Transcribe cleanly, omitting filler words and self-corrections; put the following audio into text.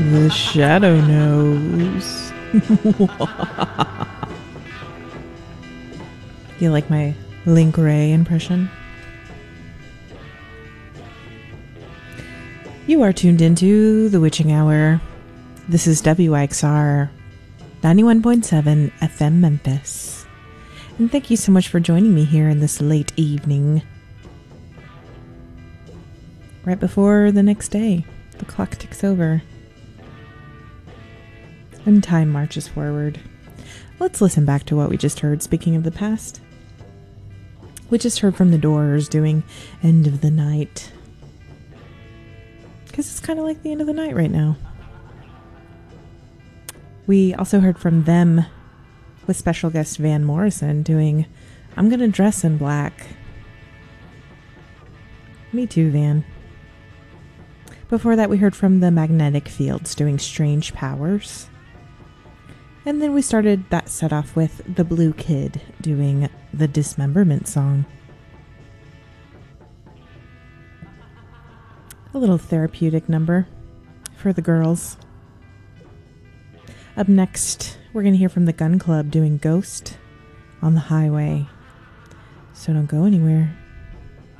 The shadow knows. You like my Link Ray impression? You are tuned into The Witching Hour. This is WXR 91.7 FM Memphis. And thank you so much for joining me here in this late evening. Right before the next day, the clock ticks over. And time marches forward. Let's listen back to what we just heard, speaking of the past. We just heard from The Doors doing End of the Night. Because it's kind of like the end of the night right now. We also heard from them with special guest Van Morrison doing I'm Gonna Dress in Black. Me too, Van. Before that, we heard from the Magnetic Fields doing Strange Powers. And then we started that set off with the Blue Kid doing the Dismemberment song. A little therapeutic number for the girls. Up next, we're going to hear from the Gun Club doing Ghost on the Highway. So don't go anywhere.